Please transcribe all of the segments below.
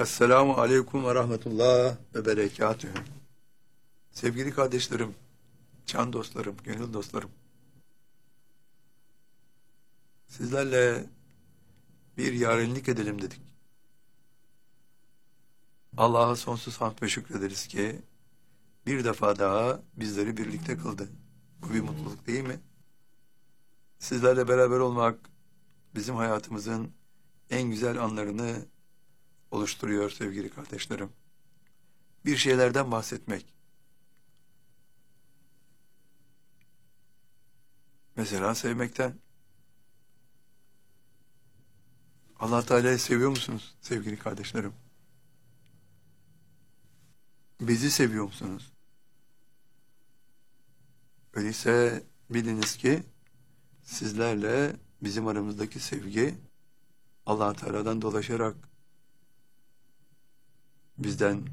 Esselamu Aleyküm ve Rahmetullah ve Berekatühü. Sevgili kardeşlerim, can dostlarım, gönül dostlarım. Sizlerle bir yarenlik edelim dedik. Allah'a sonsuz hamd ve şükrederiz ki bir defa daha bizleri birlikte kıldı. Bu bir mutluluk değil mi? Sizlerle beraber olmak bizim hayatımızın en güzel anlarını oluşturuyor sevgili kardeşlerim. Bir şeylerden bahsetmek. Mesela sevmekten. Allah Teala'yı seviyor musunuz sevgili kardeşlerim? Bizi seviyor musunuz? Öyleyse biliniz ki sizlerle bizim aramızdaki sevgi Allah Teala'dan dolaşarak bizden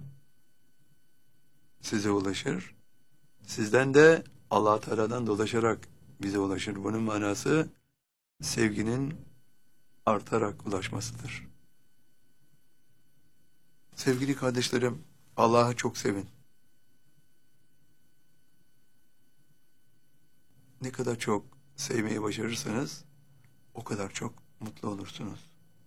size ulaşır. Sizden de Allah Teala'dan dolaşarak bize ulaşır. Bunun manası sevginin artarak ulaşmasıdır. Sevgili kardeşlerim, Allah'ı çok sevin. Ne kadar çok sevmeyi başarırsanız o kadar çok mutlu olursunuz.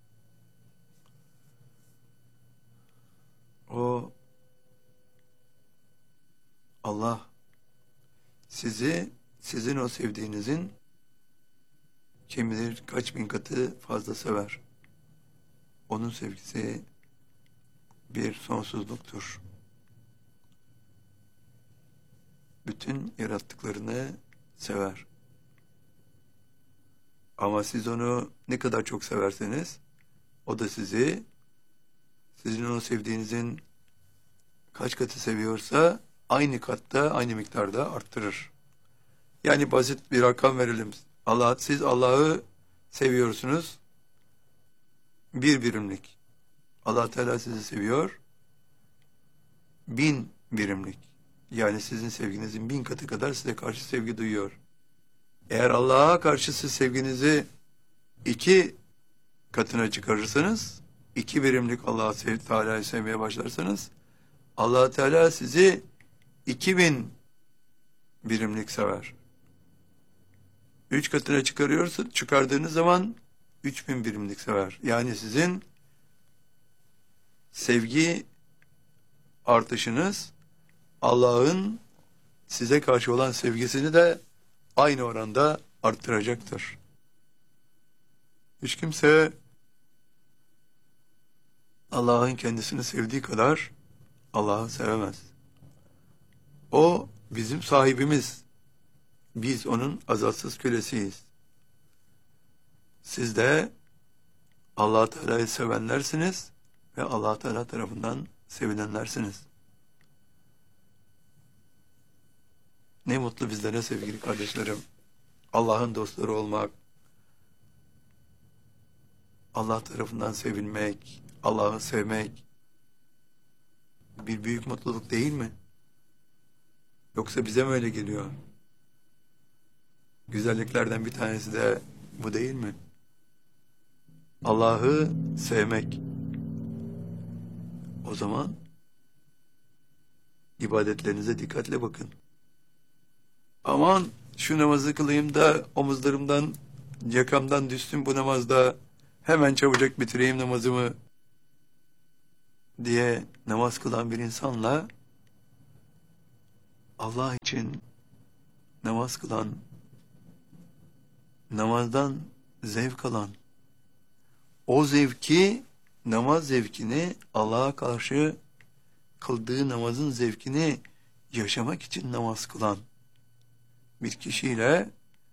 Allah sizi, sizin o sevdiğinizin kim bilir kaç bin katı fazla sever. Onun sevgisi bir sonsuzluktur. Bütün yarattıklarını sever. Ama siz onu ne kadar çok severseniz, o da sizi, sizin onu sevdiğinizin kaç katı seviyorsa, aynı katta, aynı miktarda arttırır. Yani basit bir rakam verelim. Siz Allah'ı seviyorsunuz, bir birimlik. Allah Teala sizi seviyor, 1000 birimlik. Yani sizin sevginizin 1000 katı kadar size karşı sevgi duyuyor. Eğer Allah'a karşı siz sevginizi 2 katına çıkarırsanız, 2 birimlik Allah Teala'yı sevmeye başlarsanız, Allah Teala sizi 2000 birimlik sever. 3 katına çıkardığınız zaman 3000 birimlik sever. Yani sizin sevgi artışınız Allah'ın size karşı olan sevgisini de aynı oranda arttıracaktır. Hiç kimse Allah'ın kendisini sevdiği kadar Allah'ı sevemez. O bizim sahibimiz. Biz onun azatsız kölesiyiz. Siz de Allah Teala'yı sevenlersiniz ve Allah Teala tarafından sevilenlersiniz. Ne mutlu bizlere sevgili kardeşlerim. Allah'ın dostları olmak, Allah tarafından sevilmek, Allah'ı sevmek bir büyük mutluluk değil mi? Yoksa bize mi öyle geliyor? Güzelliklerden bir tanesi de bu değil mi? Allah'ı sevmek. O zaman ibadetlerinize dikkatle bakın. Aman şu namazı kılayım da omuzlarımdan, yakamdan düşsün bu namazda, hemen çabucak bitireyim namazımı diye namaz kılan bir insanla Allah için namaz kılan, namazdan zevk alan, o zevki, namaz zevkini, Allah'a karşı kıldığı namazın zevkini yaşamak için namaz kılan bir kişiyle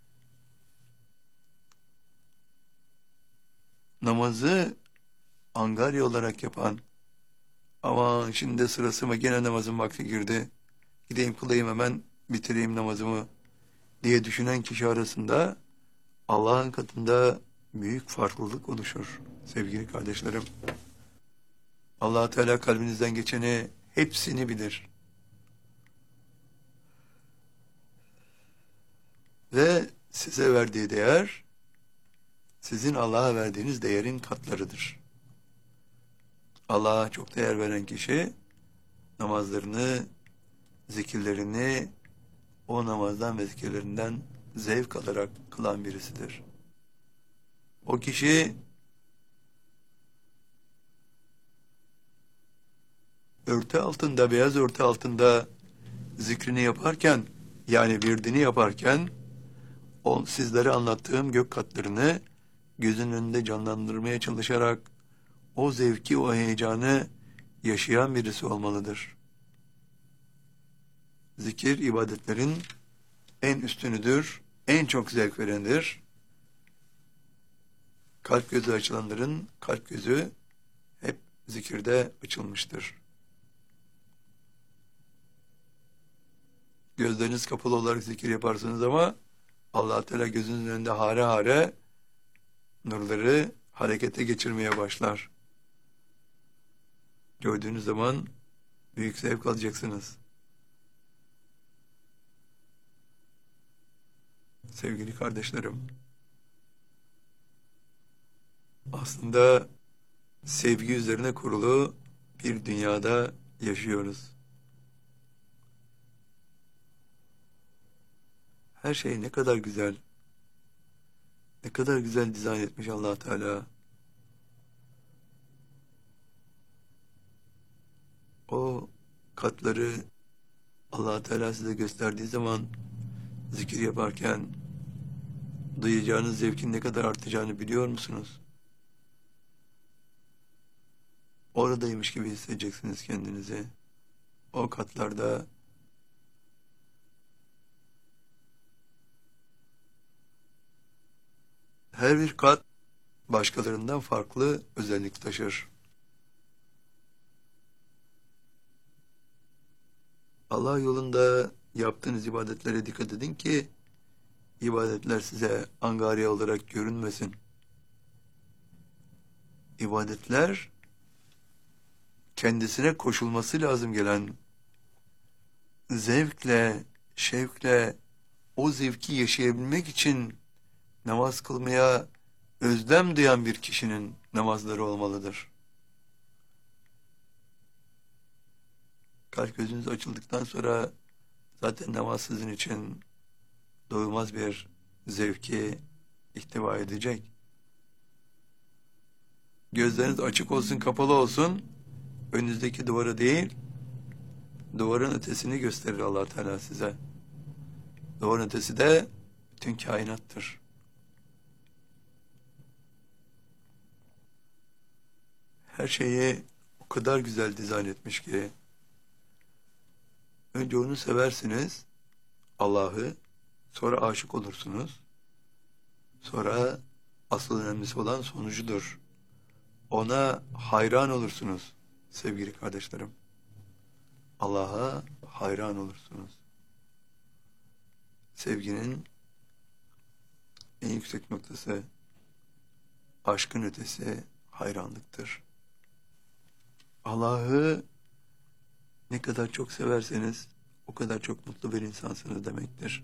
namazı angarya olarak yapan, aman şimdi sırası mı, gene namazın vakti girdi, gideyim kılayım hemen bitireyim namazımı diye düşünen kişi arasında Allah'ın katında büyük farklılık oluşur sevgili kardeşlerim. Allah Teala kalbinizden geçeni hepsini bilir. Ve size verdiği değer sizin Allah'a verdiğiniz değerin katlarıdır. Allah'a çok değer veren kişi namazlarını, zikirlerini o namazdan ve zikirlerinden zevk alarak kılan birisidir. O kişi örtü altında, beyaz örtü altında zikrini yaparken, yani virdini yaparken, o sizlere anlattığım gök katlarını gözünün önünde canlandırmaya çalışarak o zevki, o heyecanı yaşayan birisi olmalıdır. Zikir ibadetlerin en üstünüdür, en çok zevk verendir. Kalp gözü açılanların kalp gözü hep zikirde açılmıştır. Gözleriniz kapalı olarak zikir yaparsınız ama Allah Teala gözünüzün önünde hare hare nurları harekete geçirmeye başlar. Gördüğünüz zaman büyük zevk alacaksınız. Sevgili kardeşlerim, aslında sevgi üzerine kurulu bir dünyada yaşıyoruz. Her şey ne kadar güzel, ne kadar güzel dizayn etmiş Allah Teala. O katları Allah Teala size gösterdiği zaman zikir yaparken duyacağınız zevkin ne kadar artacağını biliyor musunuz? Oradaymış gibi hissedeceksiniz kendinizi. O katlarda her bir kat başkalarından farklı özellik taşır. Allah yolunda yaptığınız ibadetlere dikkat edin ki ibadetler size angarya olarak görünmesin. İbadetler kendisine koşulması lazım gelen zevkle, şevkle o zevki yaşayabilmek için namaz kılmaya özlem duyan bir kişinin namazları olmalıdır. Kalp gözünüz açıldıktan sonra zaten namaz sizin için doyulmaz bir zevki ihtiva edecek. Gözleriniz açık olsun, kapalı olsun, önünüzdeki duvara değil, duvarın ötesini gösterir Allah Teala size. Duvarın ötesi de bütün kainattır. Her şeyi o kadar güzel dizayn etmiş ki, önce onu seversiniz, Allah'ı, sonra aşık olursunuz, sonra asıl önemlisi olan sonucudur. Ona hayran olursunuz sevgili kardeşlerim. Allah'a hayran olursunuz. Sevginin en yüksek noktası, aşkın ötesi hayranlıktır. Allah'ı ne kadar çok severseniz o kadar çok mutlu bir insansınız demektir.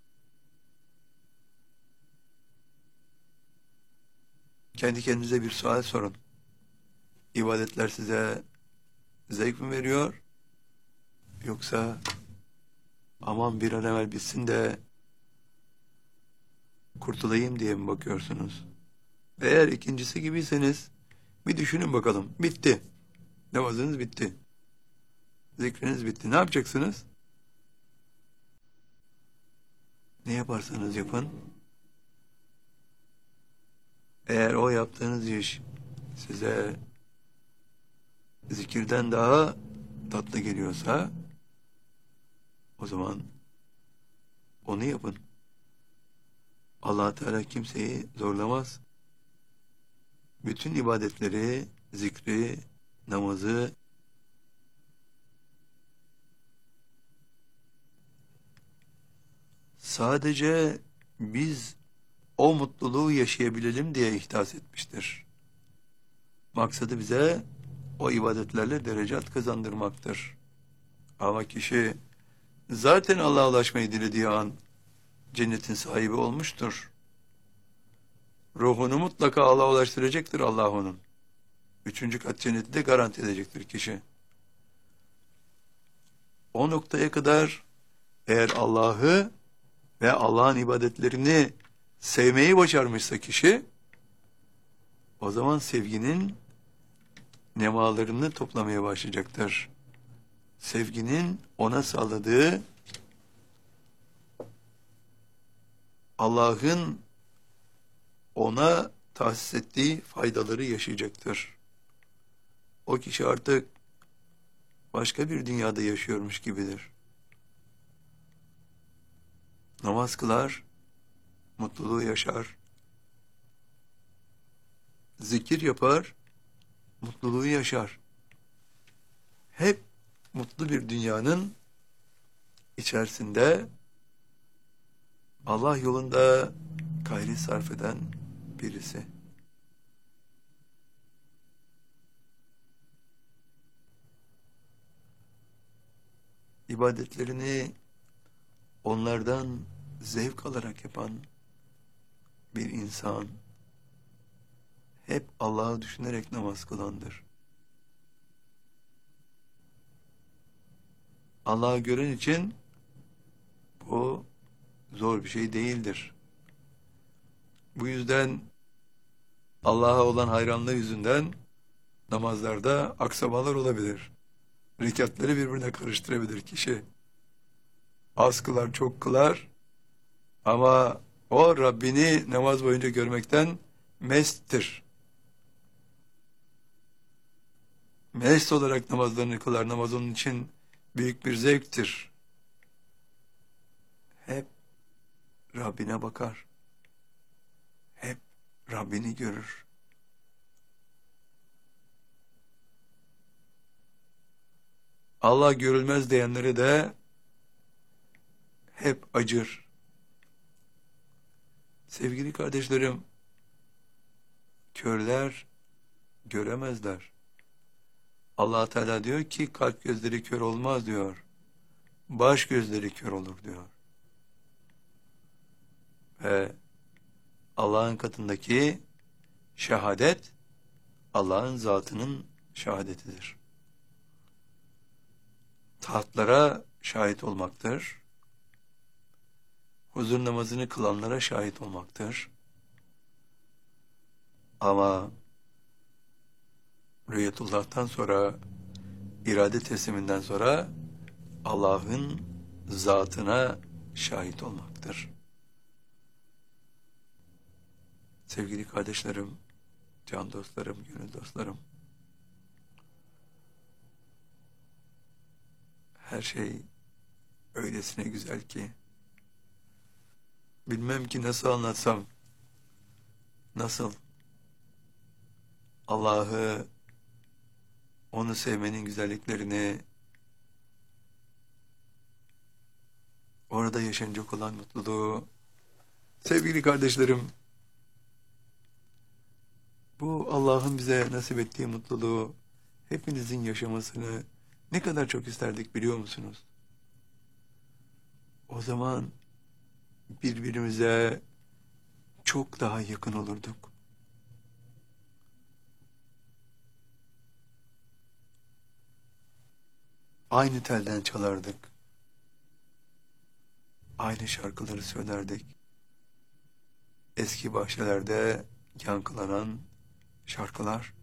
Kendi kendinize bir sual sorun. İbadetler size zevk mi veriyor? Yoksa aman bir an evvel bitsin de kurtulayım diye mi bakıyorsunuz? Eğer ikincisi gibiyseniz bir düşünün bakalım. Bitti. Namazınız bitti. Zikriniz bitti. Ne yapacaksınız? Ne yaparsanız yapın. Eğer o yaptığınız iş size zikirden daha tatlı geliyorsa o zaman onu yapın. Allah Teala kimseyi zorlamaz. Bütün ibadetleri, zikri, namazı sadece biz o mutluluğu yaşayabilelim diye ihdas etmiştir. Maksadı bize o ibadetlerle derecat kazandırmaktır. Ama kişi zaten Allah'a ulaşmayı dilediği an cennetin sahibi olmuştur. Ruhunu mutlaka Allah'a ulaştıracaktır Allah onun. Üçüncü kat cenneti de garanti edecektir kişi. O noktaya kadar eğer Allah'ı ve Allah'ın ibadetlerini sevmeyi başarmışsa kişi, o zaman sevginin nemalarını toplamaya başlayacaktır. Sevginin ona sağladığı, Allah'ın ona tahsis ettiği faydaları yaşayacaktır. O kişi artık başka bir dünyada yaşıyormuş gibidir. Namaz kılar, mutluluğu yaşar. Zikir yapar, mutluluğu yaşar. Hep mutlu bir dünyanın içerisinde Allah yolunda gayret sarf eden birisi. İbadetlerini onlardan zevk alarak yapan bir insan hep Allah'ı düşünerek namaz kılandır. Allah'ı gören için bu zor bir şey değildir. Bu yüzden Allah'a olan hayranlığı yüzünden namazlarda aksamalar olabilir. Rekatları birbirine karıştırabilir kişi. Az kılar, çok kılar ama o Rabbini namaz boyunca görmekten mesttir. Mest olarak namazlarını kılar. Namaz onun için büyük bir zevktir. Hep Rabbine bakar. Hep Rabbini görür. Allah görülmez diyenlere de hep acır. Sevgili kardeşlerim, körler göremezler. Allah Teala diyor ki kalp gözleri kör olmaz diyor. Baş gözleri kör olur diyor. Ve Allah'ın katındaki şehadet Allah'ın zatının şehadetidir. Tahtlara şahit olmaktır. Huzur namazını kılanlara şahit olmaktır. Ama rüyetullah'tan sonra, irade tesliminden sonra Allah'ın zatına şahit olmaktır. Sevgili kardeşlerim, can dostlarım, gönül dostlarım, her şey öylesine güzel ki, bilmem ki nasıl anlatsam, nasıl Allah'ı, onu sevmenin güzelliklerini, orada yaşanacak olan mutluluğu, sevgili kardeşlerim, bu Allah'ın bize nasip ettiği mutluluğu, hepinizin yaşamasını ne kadar çok isterdik biliyor musunuz? O zaman birbirimize çok daha yakın olurduk. Aynı telden çalardık. Aynı şarkıları söylerdik. Eski bahçelerde yankılanan şarkılar.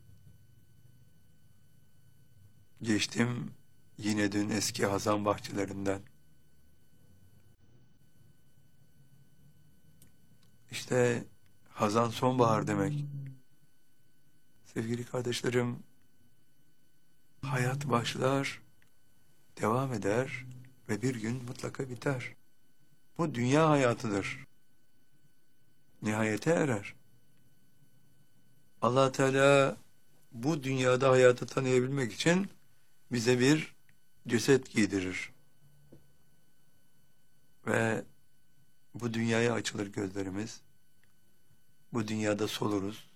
Geçtim yine dün eski hazan bahçelerinden. İşte hazan sonbahar demek. Sevgili kardeşlerim, hayat başlar, devam eder ve bir gün mutlaka biter. Bu dünya hayatıdır. Nihayete erer. Allah Teala bu dünyada hayatı tanıyabilmek için bize bir ceset giydirir. Ve bu dünyaya açılır gözlerimiz. Bu dünyada soluruz.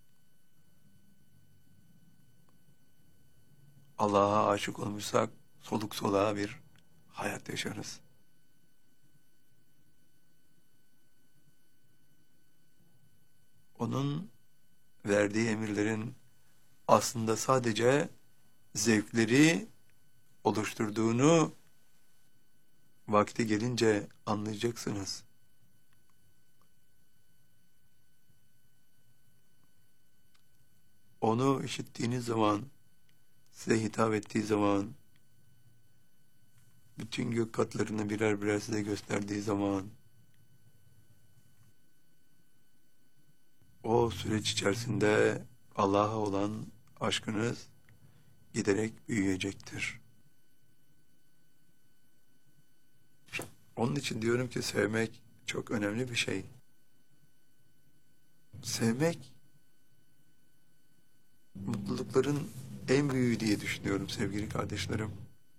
Allah'a aşık olmuşsak soluk soluğa bir hayat yaşarız. Onun verdiği emirlerin aslında sadece zevkleri oluşturduğunu vakti gelince anlayacaksınız. Onu işittiğiniz zaman, size hitap ettiği zaman, bütün gök katlarını birer birer size gösterdiği zaman, o süreç içerisinde Allah'a olan aşkınız giderek büyüyecektir. Onun için diyorum ki sevmek çok önemli bir şey. Sevmek mutlulukların en büyüğü diye düşünüyorum sevgili kardeşlerim.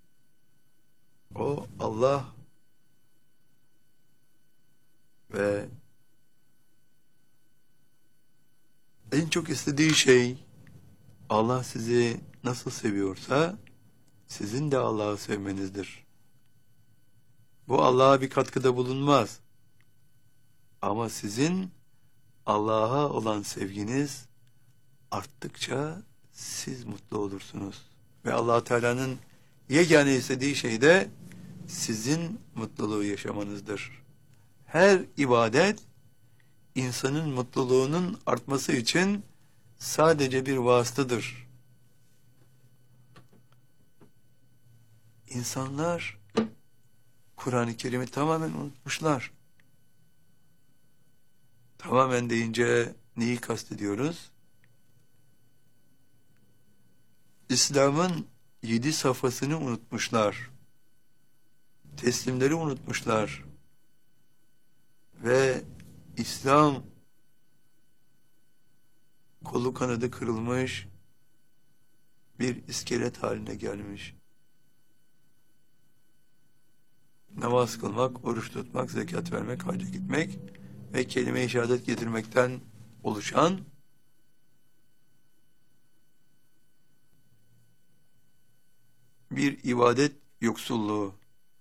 O Allah ve en çok istediği şey Allah sizi nasıl seviyorsa sizin de Allah'ı sevmenizdir. Bu Allah'a bir katkıda bulunmaz. Ama sizin Allah'a olan sevginiz arttıkça siz mutlu olursunuz. Ve Allah Teala'nın yegane istediği şey de sizin mutluluğu yaşamanızdır. Her ibadet insanın mutluluğunun artması için sadece bir vasıtadır. İnsanlar Kur'an-ı Kerim'i tamamen unutmuşlar. Tamamen deyince neyi kastediyoruz? İslam'ın 7 safhasını unutmuşlar. Teslimleri unutmuşlar. Ve İslam kolu kanadı kırılmış bir iskelet haline gelmiş. Namaz kılmak, oruç tutmak, zekat vermek, hacca gitmek ve kelime-i şehadet getirmekten oluşan bir ibadet yoksulluğu.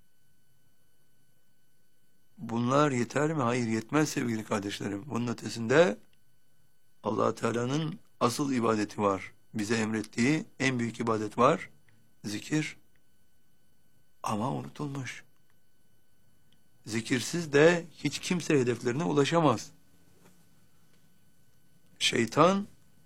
Bunlar yeter mi? Hayır, yetmez sevgili kardeşlerim. Bunun ötesinde Allah Teala'nın asıl ibadeti var. Bize emrettiği en büyük ibadet var. Zikir. Ama unutulmuş. Zikirsiz de hiç kimse hedeflerine ulaşamaz. Şeytan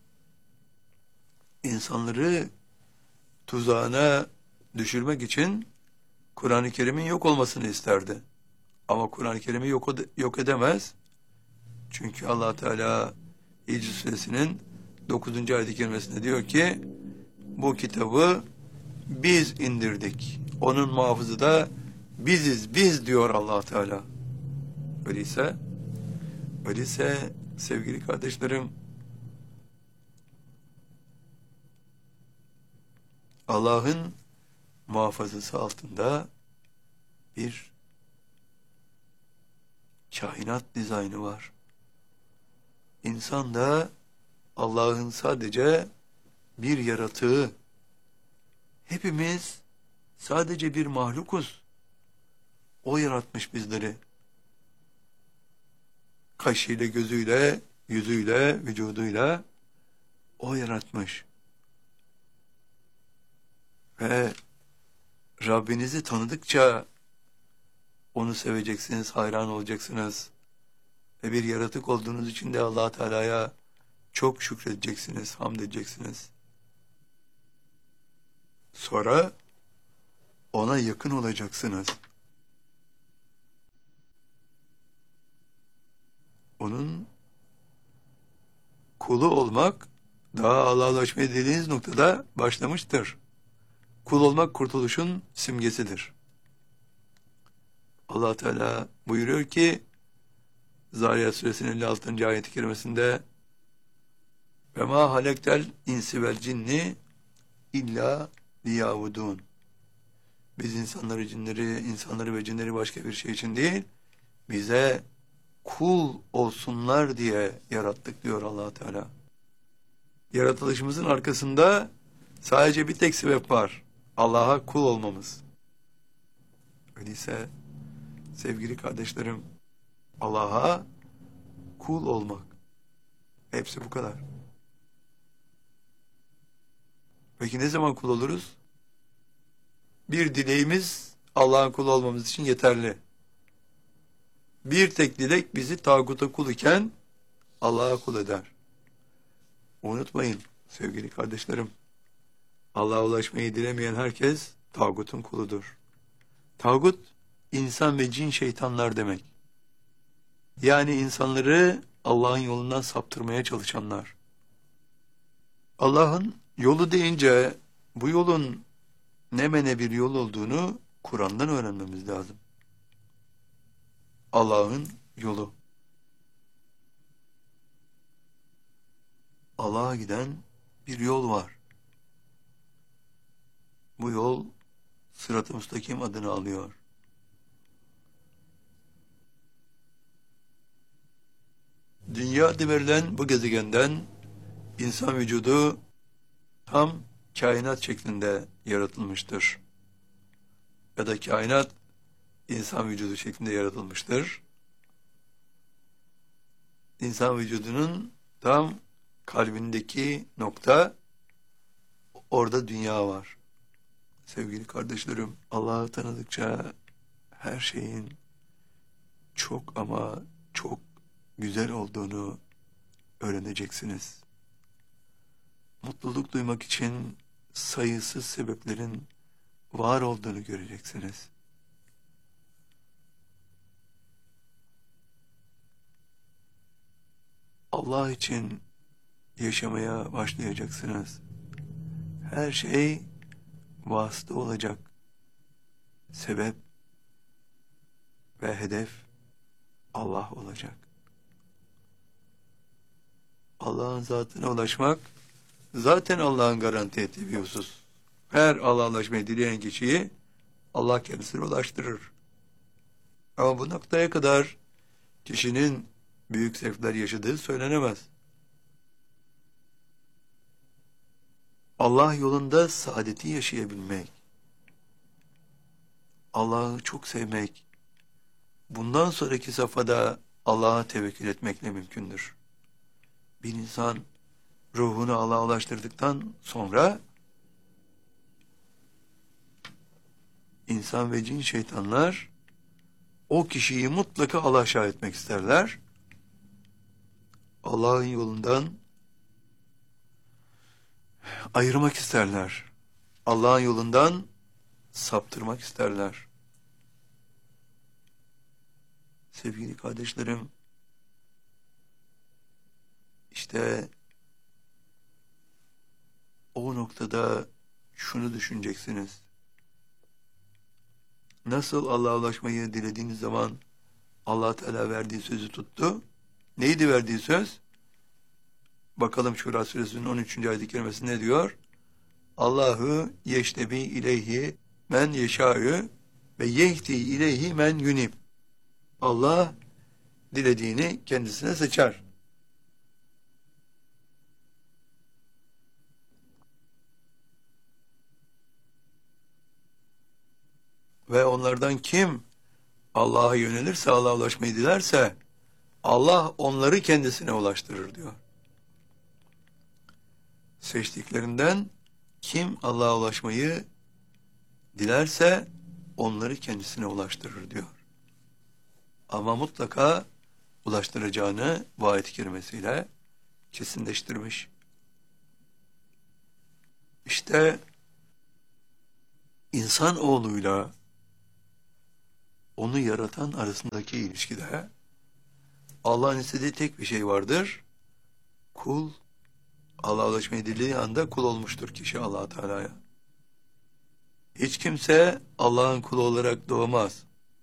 insanları tuzağına düşürmek için Kur'an-ı Kerim'in yok olmasını isterdi. Ama Kur'an-ı Kerim'i yok edemez. Çünkü Allah Teala Hicr Suresinin 9. ayet-i kerimesinde diyor ki bu kitabı biz indirdik. Onun muhafızı da biziz, biz diyor Allah Teala. Öyleyse sevgili kardeşlerim, Allah'ın muhafazası altında bir kainat dizaynı var. İnsan da Allah'ın sadece bir yaratığı. Hepimiz sadece bir mahlukuz. O yaratmış bizleri. Kaşıyla, gözüyle, yüzüyle, vücuduyla o yaratmış. Ve Rabbinizi tanıdıkça onu seveceksiniz, hayran olacaksınız. Ve bir yaratık olduğunuz için de Allah Teala'ya çok şükredeceksiniz, hamd edeceksiniz. Sonra ona yakın olacaksınız. Onun kulu olmak daha Allah'a ulaşmaya dediğiniz noktada başlamıştır. Kul olmak kurtuluşun simgesidir. Allah Teala buyuruyor ki Zariyat Suresinin 56. ayet-i kerimesinde ve ma halektel insi vel cinni illa liyavudun. Biz insanları ve cinleri başka bir şey için değil, bize kul olsunlar diye yarattık diyor Allah Teala. Yaratılışımızın arkasında sadece bir tek sebep var. Allah'a kul olmamız. Öyleyse sevgili kardeşlerim, Allah'a kul olmak. Hepsi bu kadar. Peki ne zaman kul oluruz? Bir dileğimiz Allah'ın kulu olmamız için yeterli. Bir tek dilek bizi tağuta kul iken Allah'a kul eder. Unutmayın sevgili kardeşlerim, Allah'a ulaşmayı dilemeyen herkes tağutun kuludur. Tağut, insan ve cin şeytanlar demek. Yani insanları Allah'ın yolundan saptırmaya çalışanlar. Allah'ın yolu deyince bu yolun ne mene bir yol olduğunu Kur'an'dan öğrenmemiz lazım. Allah'ın yolu. Allah'a giden bir yol var. Bu yol Sırat-ı Müstakim adını alıyor. Dünya adı verilen bu gezegenden insan vücudu tam kainat şeklinde yaratılmıştır. Ya da kainat insan vücudu şeklinde yaratılmıştır. İnsan vücudunun tam kalbindeki nokta, orada dünya var. Sevgili kardeşlerim, Allah'ı tanıdıkça her şeyin çok ama çok güzel olduğunu öğreneceksiniz. Mutluluk duymak için sayısız sebeplerin var olduğunu göreceksiniz. Allah için yaşamaya başlayacaksınız. Her şey vasıta olacak. Sebep ve hedef Allah olacak. Allah'ın zatına ulaşmak zaten Allah'ın garanti ettiği bir husus. Her Allah'a ulaşmayı dileyen kişiyi Allah kendisine ulaştırır. Ama bu noktaya kadar kişinin büyük zevkler yaşadığı söylenemez. Allah yolunda saadeti yaşayabilmek, Allah'ı çok sevmek, bundan sonraki safhada Allah'a tevekkül etmekle mümkündür. Bir insan ruhunu Allah'a ulaştırdıktan sonra insan ve cin şeytanlar o kişiyi mutlaka alaşağı etmek isterler. Allah'ın yolundan ayırmak isterler. Allah'ın yolundan saptırmak isterler. Sevgili kardeşlerim, işte o noktada şunu düşüneceksiniz. Nasıl Allah'a ulaşmayı dilediğiniz zaman Allah Teala verdiği sözü tuttu? Neydi verdiği söz? Bakalım Şura Suresinin 13. ayet-i kerimesi ne diyor? Allahu yeştebi ileyhi men yeşâ'ü ve yehdi ileyhi men yunib. Allah dilediğini kendisine seçer. Ve onlardan kim Allah'a yönelirse, Allah'a ulaşmayı dilerse Allah onları kendisine ulaştırır diyor. Seçtiklerinden kim Allah'a ulaşmayı dilerse onları kendisine ulaştırır diyor. Ama mutlaka ulaştıracağını bu ayet-i kerimesiyle kesinleştirmiş. İşte insanoğluyla onu yaratan arasındaki ilişkide Allah'ın istediği tek bir şey vardır. Kul, Allah'a ulaşmayı dilediği anda kul olmuştur kişi Allah Teala'ya. Hiç kimse Allah'ın kulu olarak doğmaz.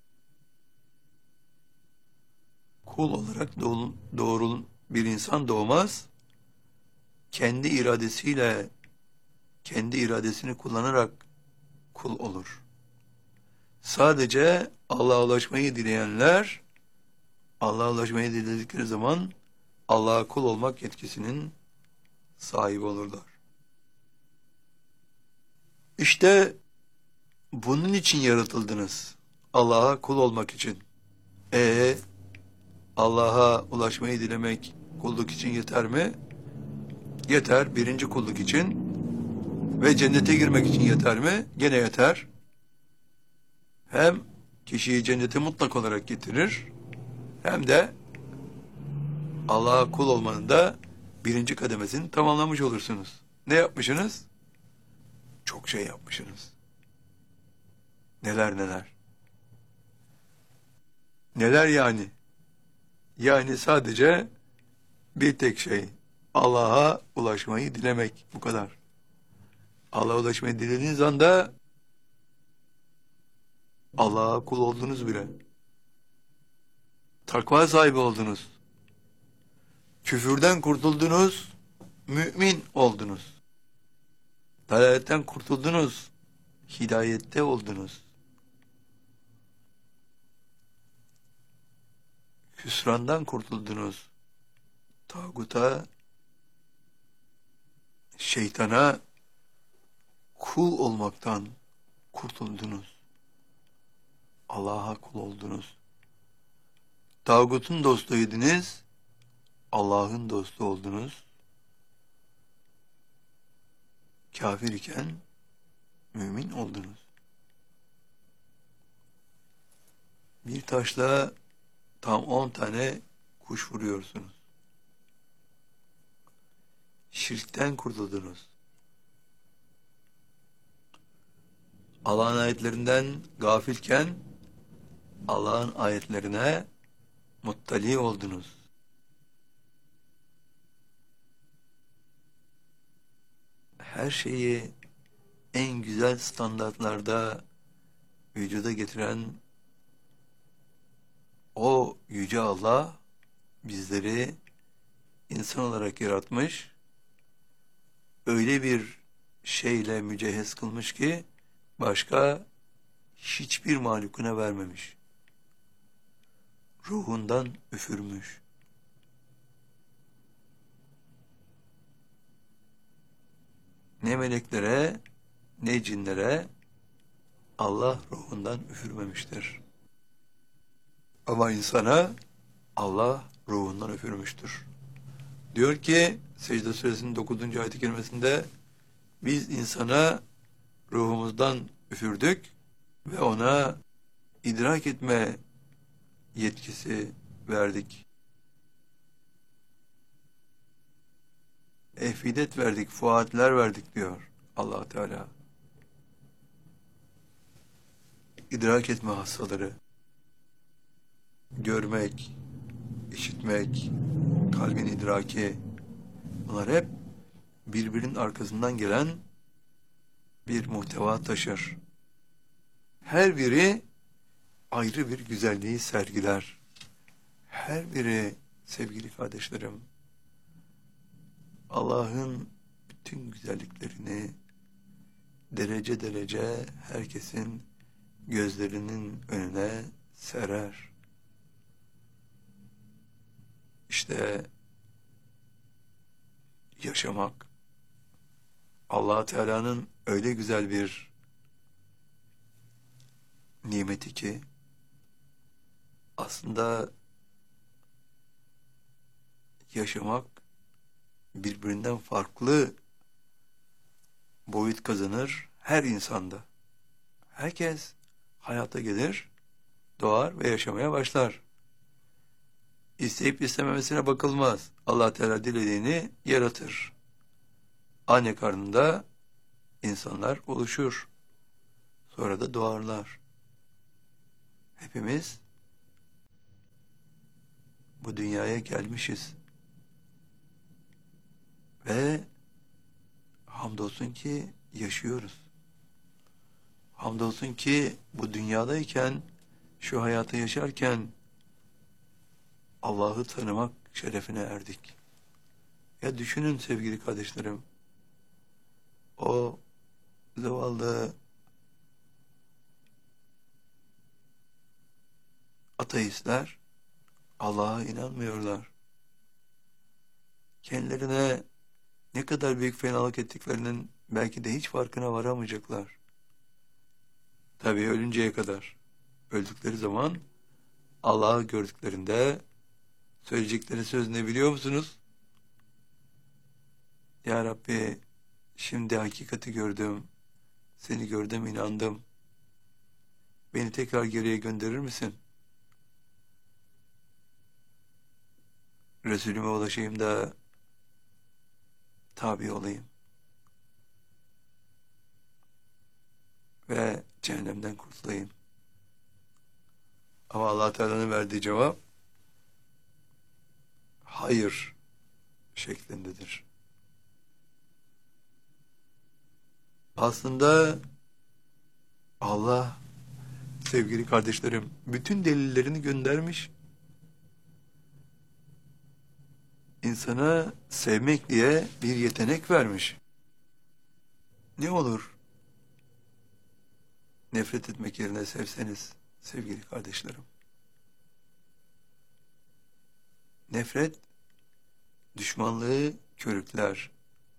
Kul olarak doğru bir insan doğmaz. Kendi iradesiyle, kendi iradesini kullanarak kul olur. Sadece Allah'a ulaşmayı dileyenler, Allah'a ulaşmayı diledikleri zaman Allah'a kul olmak yetkisinin sahibi olurlar. İşte bunun için yaratıldınız. Allah'a kul olmak için. Allah'a ulaşmayı dilemek kulluk için yeter mi? Yeter. Birinci kulluk için. ve cennete girmek için yeter mi? Gene yeter. Hem kişiyi cennete mutlak olarak getirir, hem de Allah'a kul olmanın da birinci kademesini tamamlamış olursunuz. Ne yapmışsınız? Çok şey yapmışsınız. Neler neler. Neler yani? Yani sadece bir tek şey. Allah'a ulaşmayı dilemek. Bu kadar. Allah'a ulaşmayı dilediğiniz anda Allah'a kul oldunuz bile. Takva sahibi oldunuz. Küfürden kurtuldunuz. Mümin oldunuz. Dalaletten kurtuldunuz. Hidayette oldunuz. Hüsrandan kurtuldunuz. Tağuta, şeytana kul olmaktan kurtuldunuz. Allah'a kul oldunuz. Tağutun dostuydunuz. Allah'ın dostu oldunuz. Kafir iken mümin oldunuz. Bir taşla tam 10 tane kuş vuruyorsunuz. Şirkten kurtuldunuz. Allah'ın ayetlerinden gafilken Allah'ın ayetlerine muttali oldunuz. Her şeyi en güzel standartlarda vücuda getiren o yüce Allah bizleri insan olarak yaratmış, öyle bir şeyle mücehhez kılmış ki başka hiçbir mahlukuna vermemiş. Ruhundan üfürmüş. Ne meleklere ne cinlere Allah ruhundan üfürmemiştir. Ama insana Allah ruhundan üfürmüştür. Diyor ki Secde Suresinin 9. ayet-i kerimesinde biz insana ruhumuzdan üfürdük ve ona idrak etme yetkisi verdik. Efidet verdik, fuatler verdik diyor Allah Teala. İdrak etme hassaları, görmek, işitmek, kalbin idraki, bunlar hep birbirinin arkasından gelen bir muhteva taşır. Her biri ayrı bir güzelliği sergiler. Her biri sevgili kardeşlerim, Allah'ın bütün güzelliklerini derece derece herkesin gözlerinin önüne serer. İşte yaşamak Allah Teala'nın öyle güzel bir nimeti ki aslında yaşamak birbirinden farklı boyut kazanır her insanda. Herkes hayata gelir, doğar ve yaşamaya başlar. İsteyip istememesine bakılmaz. Allah Teala dilediğini yaratır. Anne karnında insanlar oluşur. Sonra da doğarlar. Hepimiz bu dünyaya gelmişiz. Ve hamdolsun ki yaşıyoruz. Hamdolsun ki bu dünyadayken, şu hayatı yaşarken Allah'ı tanımak şerefine erdik. Ya düşünün sevgili kardeşlerim, o zavallı ateistler Allah'a inanmıyorlar. Kendilerine ne kadar büyük fenalık ettiklerinin belki de hiç farkına varamayacaklar. Tabii ölünceye kadar. Öldükleri zaman Allah'ı gördüklerinde söyleyecekleri söz ne biliyor musunuz? Ya Rabbi, Şimdi hakikati gördüm. Seni gördüm, inandım. Beni tekrar geriye gönderir misin? Resulüme ulaşayım da tabi olayım. Ve cehennemden kurtulayım. Ama Allah Teala'nın verdiği cevap hayır şeklindedir. Aslında Allah, sevgili kardeşlerim, bütün delillerini göndermiş. İnsana sevmek diye bir yetenek vermiş. Ne olur nefret etmek yerine sevseniz sevgili kardeşlerim. Nefret düşmanlığı körükler.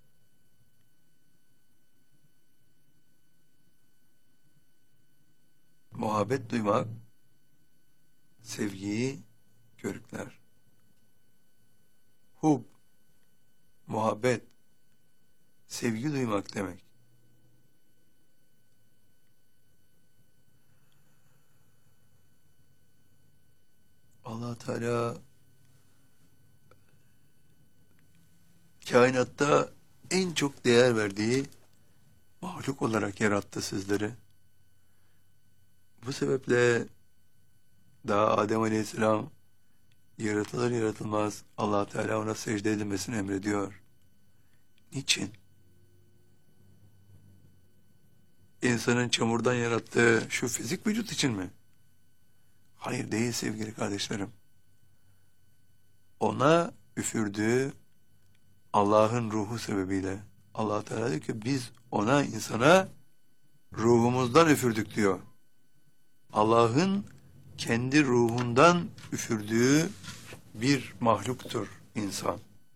Muhabbet duymak sevgiyi körükler. Hub, muhabbet, sevgi duymak demek. Allah Teala kainatta en çok değer verdiği mahluk olarak yarattı sizleri. Bu sebeple daha Adem Aleyhisselam yaratılır yaratılmaz Allah Teala ona secde edilmesini emrediyor. Niçin? İnsanın çamurdan yarattığı şu fizik vücut için mi? Hayır, değil sevgili kardeşlerim. Ona üfürdüğü Allah'ın ruhu sebebiyle. Allah Teala diyor ki biz ona, insana ruhumuzdan üfürdük diyor. Allah'ın kendi ruhundan üfürdüğü bir mahluktur insan.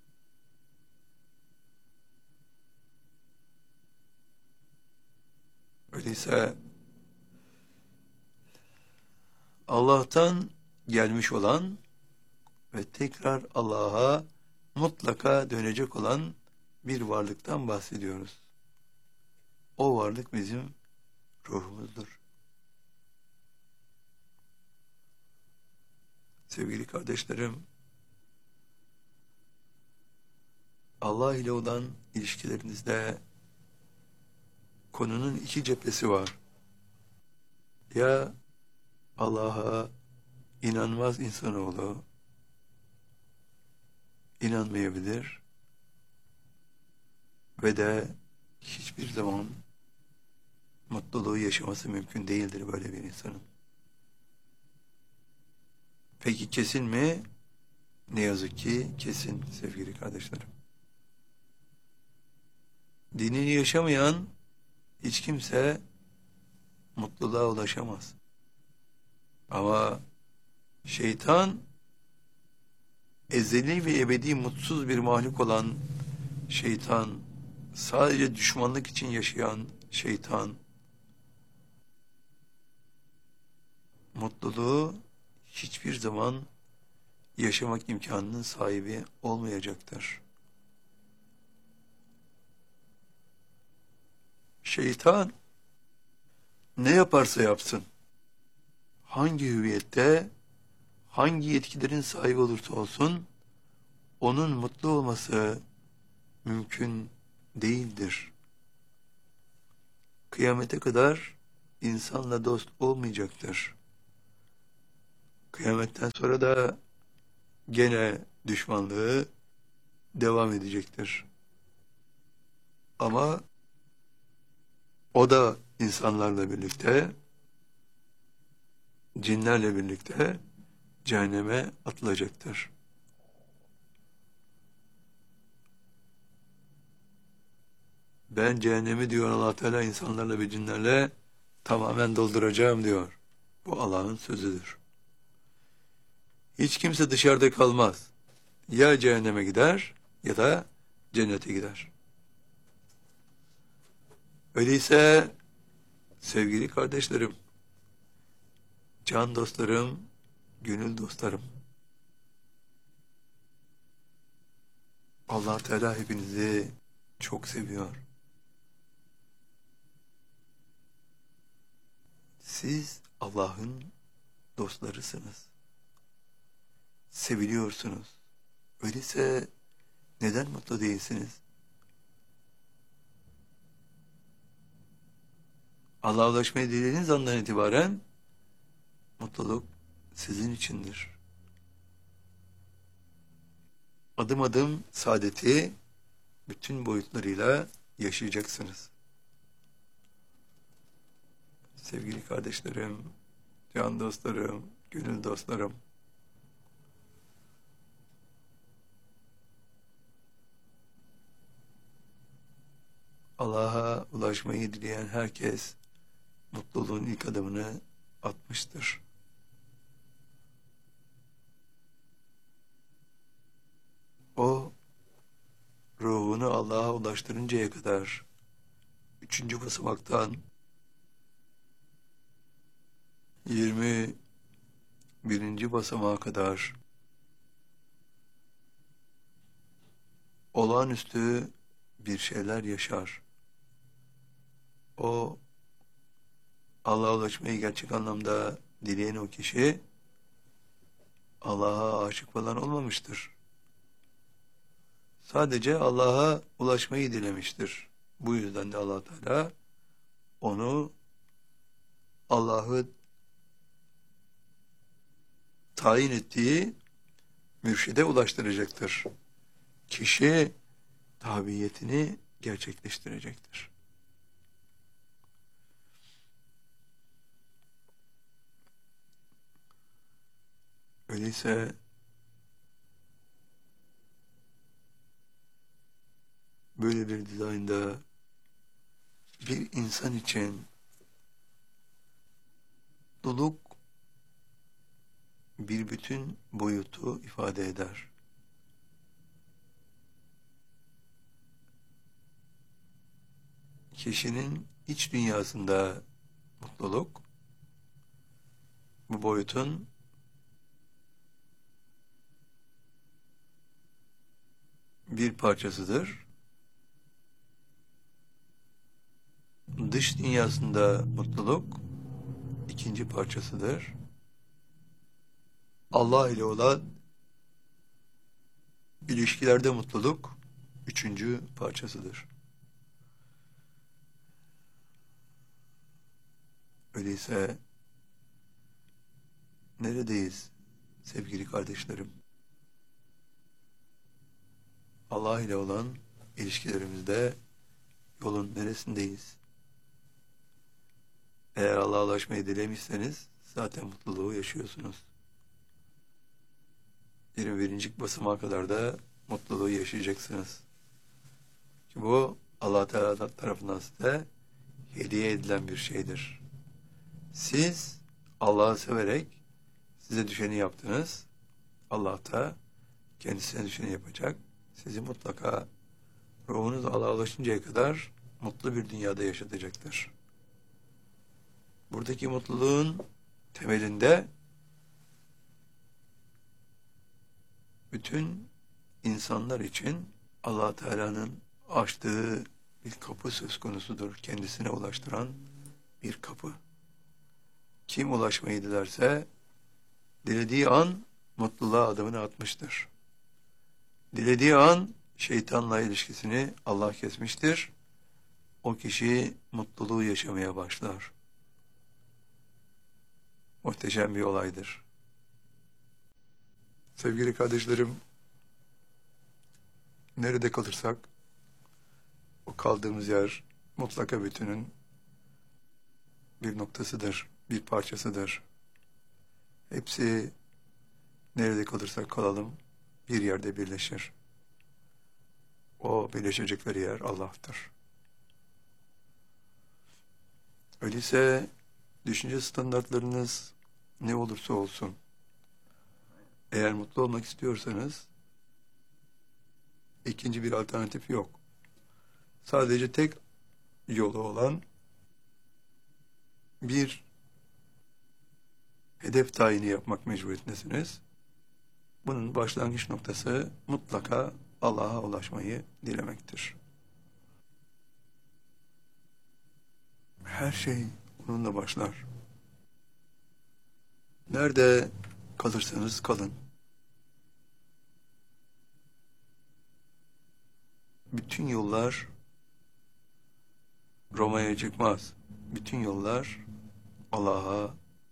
Öyleyse Allah'tan gelmiş olan ve tekrar Allah'a mutlaka dönecek olan bir varlıktan bahsediyoruz. O varlık bizim ruhumuzdur. Sevgili kardeşlerim, Allah ile olan ilişkilerinizde konunun iki cephesi var. Ya Allah'a inanmaz insanoğlu inanmayabilir ve de hiçbir zaman mutluluğu yaşaması mümkün değildir böyle bir insanın. Peki kesin mi? Ne yazık ki kesin sevgili kardeşlerim. Dinini yaşamayan hiç kimse mutluluğa ulaşamaz. Ama şeytan, ezeli ve ebedi mutsuz bir mahluk olan şeytan, sadece düşmanlık için yaşayan şeytan, mutluluğu hiçbir zaman yaşamak imkanının sahibi olmayacaktır. Şeytan ne yaparsa yapsın, hangi hüviyette, hangi yetkilerin sahibi olursa olsun, onun mutlu olması mümkün değildir. Kıyamete kadar insanla dost olmayacaktır. Kıyametten sonra da gene düşmanlığı devam edecektir. Ama o da insanlarla birlikte, cinlerle birlikte cehenneme atılacaktır. Ben cehennemi diyor Allah Teala insanlarla ve cinlerle tamamen dolduracağım diyor. Bu Allah'ın sözüdür. Hiç kimse dışarıda kalmaz. Ya cehenneme gider ya da cennete gider. Öyleyse sevgili kardeşlerim, can dostlarım, gönül dostlarım, Allah Teala hepinizi çok seviyor. Siz Allah'ın dostlarısınız. Seviliyorsunuz. Öyleyse neden mutlu değilsiniz? Allah'a ulaşmayı dilediğiniz andan itibaren mutluluk sizin içindir. Adım adım saadeti bütün boyutlarıyla yaşayacaksınız. Sevgili kardeşlerim, can dostlarım, gönül dostlarım, Allah'a ulaşmayı dileyen herkes mutluluğun ilk adımını atmıştır. O, ruhunu Allah'a ulaştırıncaya kadar 3. basamaktan 21. basamağa kadar olağanüstü bir şeyler yaşar. O, Allah'a ulaşmayı gerçek anlamda dileyen o kişi Allah'a aşık falan olmamıştır. Sadece Allah'a ulaşmayı dilemiştir. Bu yüzden de Allah Teala onu Allah'ı tayin ettiği mürşide ulaştıracaktır. Kişi tabiyetini gerçekleştirecektir. Öyleyse böyle bir dizaynda bir insan için mutluluk bir bütün boyutu ifade eder. Kişinin iç dünyasında mutluluk bu boyutun bir parçasıdır. Dış dünyasında mutluluk ikinci parçasıdır. Allah ile olan ilişkilerde mutluluk 3. parçasıdır. Öyleyse neredeyiz sevgili kardeşlerim? Allah ile olan ilişkilerimizde yolun neresindeyiz? Eğer Allah'a ulaşmayı dilemişseniz zaten mutluluğu yaşıyorsunuz. 21. basamağa kadar da mutluluğu yaşayacaksınız. Ki bu Allah Teala tarafından size hediye edilen bir şeydir. Siz Allah'ı severek size düşeni yaptınız. Allah da kendisine düşeni yapacak. Sizi mutlaka ruhunuz Allah'a ulaşıncaya kadar mutlu bir dünyada yaşatacaktır. Buradaki mutluluğun temelinde bütün insanlar için Allah Teala'nın açtığı bir kapı söz konusudur. Kendisine ulaştıran bir kapı. Kim ulaşmayı dilerse dilediği an mutluluğa adımını atmıştır. Dilediği an şeytanla ilişkisini Allah kesmiştir. O kişi mutluluğu yaşamaya başlar. Muhteşem bir olaydır. Sevgili kardeşlerim, nerede kalırsak o kaldığımız yer mutlaka bütünün bir noktasıdır, bir parçasıdır. Hepsi nerede kalırsak kalalım bir yerde birleşir. O birleşecekleri yer Allah'tır. Öyleyse düşünce standartlarınız ne olursa olsun, eğer mutlu olmak istiyorsanız ikinci bir alternatif yok. Sadece tek yolu olan bir hedef tayini yapmak mecburiyetindesiniz. Bunun başlangıç noktası mutlaka Allah'a ulaşmayı dilemektir. Her şey onunla başlar. Nerede kalırsanız kalın. Bütün yollar Roma'ya çıkmaz. Bütün yollar Allah'a.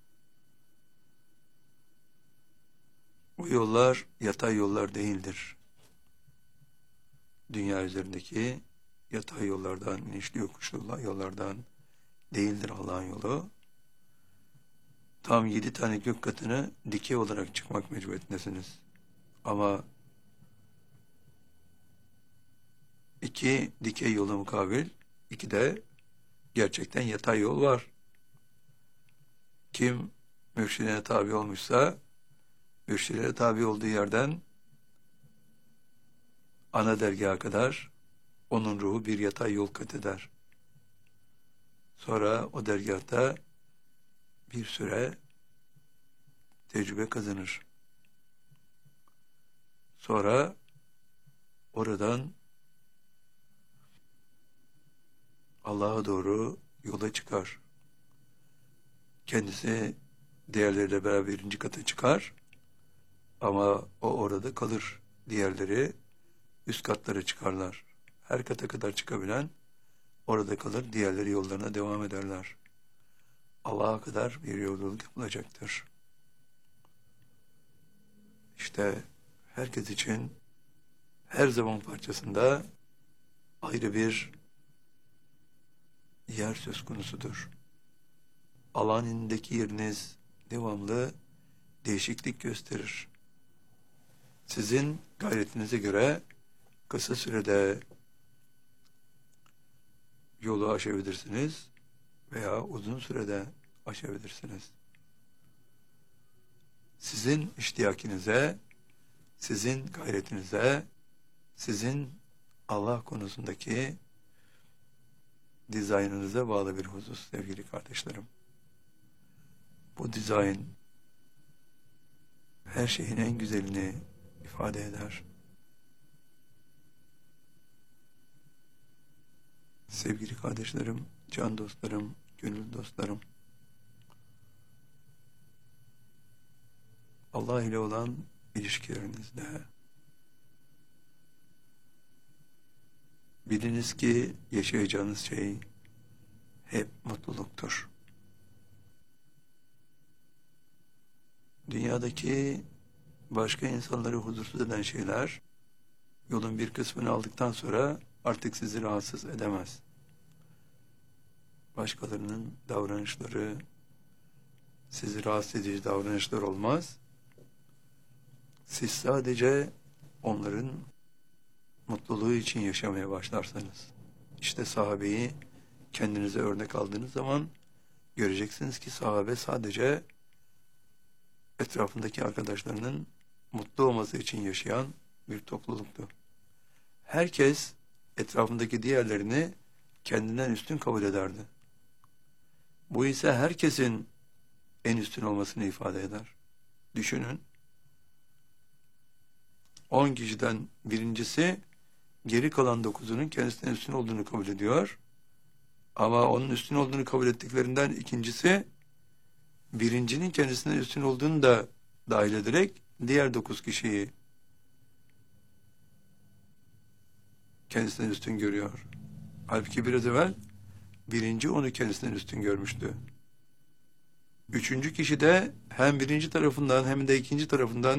Bu yollar yatay yollar değildir. Dünya üzerindeki yatay yollardan, inişli yokuşlu yollardan değildir Allah'ın yolu. Tam 7 tane gök katını dikey olarak çıkmak mecburiyetindesiniz. Ama 2 dikey yola mukabil, 2 de gerçekten yatay yol var. Kim mürşidine tabi olmuşsa, mürşidine tabi olduğu yerden ana dergaha kadar onun ruhu bir yatay yol kat eder. Sonra o dergahta bir süre tecrübe kazanır. Sonra oradan Allah'a doğru yola çıkar. Kendisi diğerleriyle beraber 1. kata çıkar ama o orada kalır. Diğerleri üst katlara çıkarlar. Her kata kadar çıkabilen orada kalır. Diğerleri yollarına devam ederler. Allah'a kadar bir yolculuk yapılacaktır. İşte herkes için her zaman parçasında ayrı bir yer söz konusudur. Allah'ın indeki yeriniz devamlı değişiklik gösterir. Sizin gayretinize göre kısa sürede yolu aşabilirsiniz veya uzun sürede aşabilirsiniz. Sizin iştiyakinize, sizin gayretinize, sizin Allah konusundaki dizaynınıza bağlı bir husus sevgili kardeşlerim. Bu dizayn her şeyin en güzelini ifade eder. Sevgili kardeşlerim, can dostlarım, gönül dostlarım, Allah ile olan ilişkilerinizde biliniz ki yaşayacağınız şey hep mutluluktur. Dünyadaki başka insanları huzursuz eden şeyler yolun bir kısmını aldıktan sonra artık sizi rahatsız edemez. Başkalarının davranışları sizi rahatsız edici davranışlar olmaz. Siz sadece onların mutluluğu için yaşamaya başlarsanız, işte sahabeyi kendinize örnek aldığınız zaman göreceksiniz ki sahabe sadece etrafındaki arkadaşlarının mutlu olması için yaşayan bir topluluktu. Herkes etrafındaki diğerlerini kendinden üstün kabul ederdi. Bu ise herkesin en üstün olmasını ifade eder. Düşünün, 10 kişiden birincisi geri kalan 9'unun kendisinden üstün olduğunu kabul ediyor. Ama onun üstün olduğunu kabul ettiklerinden ikincisi birincinin kendisinden üstün olduğunu da dahil ederek diğer 9 kişiyi kendisinden üstün görüyor. Halbuki biraz evvel birinci onu kendisinden üstün görmüştü. Üçüncü kişi de hem birinci tarafından hem de ikinci tarafından